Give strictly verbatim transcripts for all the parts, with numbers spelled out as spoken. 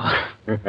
Oh.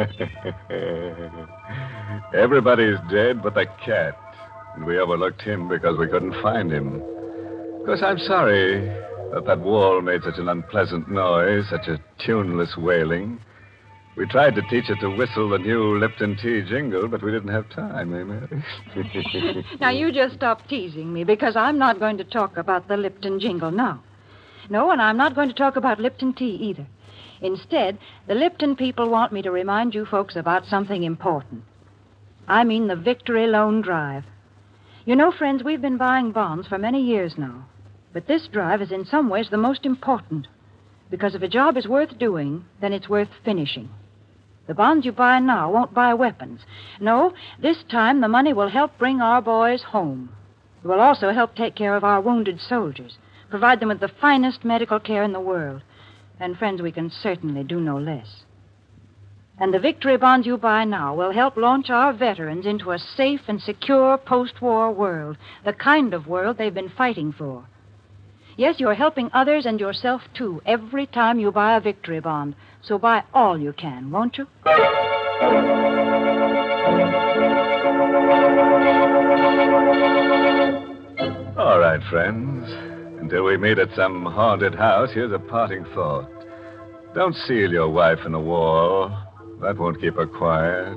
Everybody's dead but the cat. And we overlooked him because we couldn't find him. Of course, I'm sorry that that wall made such an unpleasant noise, such a tuneless wailing. We tried to teach it to whistle the new Lipton tea jingle, but we didn't have time, eh, Mary? Now, you just stop teasing me, because I'm not going to talk about the Lipton jingle now. No, and I'm not going to talk about Lipton tea either. Instead, the Lipton people want me to remind you folks about something important. I mean the Victory Loan Drive. You know, friends, we've been buying bonds for many years now. But this drive is in some ways the most important. Because if a job is worth doing, then it's worth finishing. The bonds you buy now won't buy weapons. No, this time the money will help bring our boys home. It will also help take care of our wounded soldiers, provide them with the finest medical care in the world. And, friends, we can certainly do no less. And the victory bonds you buy now will help launch our veterans into a safe and secure post-war world, the kind of world they've been fighting for. Yes, you're helping others and yourself, too, every time you buy a victory bond. So buy all you can, won't you? All right, friends. Until we meet at some haunted house, here's a parting thought. Don't seal your wife in a wall. That won't keep her quiet.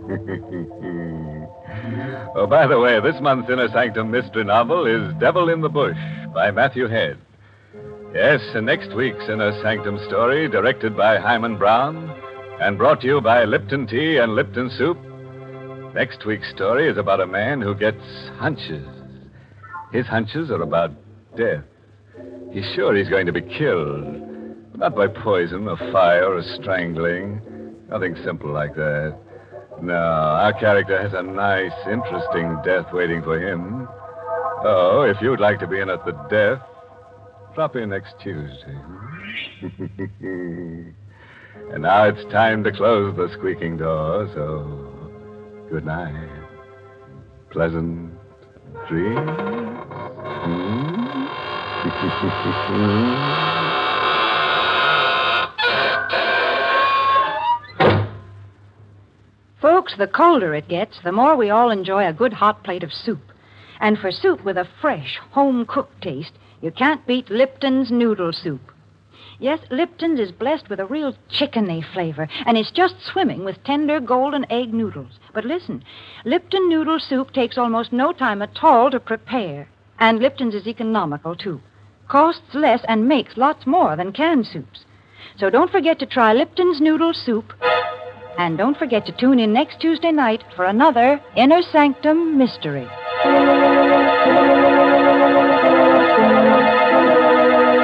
Oh, by the way, this month's Inner Sanctum mystery novel is Devil in the Bush by Matthew Head. Yes, and next week's Inner Sanctum story, directed by Hyman Brown and brought to you by Lipton Tea and Lipton Soup. Next week's story is about a man who gets hunches. His hunches are about death. He's sure he's going to be killed. Not by poison or fire or strangling. Nothing simple like that. No, our character has a nice, interesting death waiting for him. Oh, if you'd like to be in at the death, drop in next Tuesday. And now it's time to close the squeaking door, so good night. Pleasant dreams. Hmm? Folks, the colder it gets, the more we all enjoy a good hot plate of soup. And for soup with a fresh, home-cooked taste, you can't beat Lipton's noodle soup. Yes, Lipton's is blessed with a real chickeny flavor, and it's just swimming with tender golden egg noodles. But listen, Lipton noodle soup takes almost no time at all to prepare. And Lipton's is economical, too. Costs less and makes lots more than canned soups. So don't forget to try Lipton's noodle soup. And don't forget to tune in next Tuesday night for another Inner Sanctum Mystery.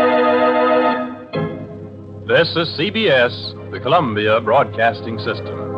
This is C B S, the Columbia Broadcasting System.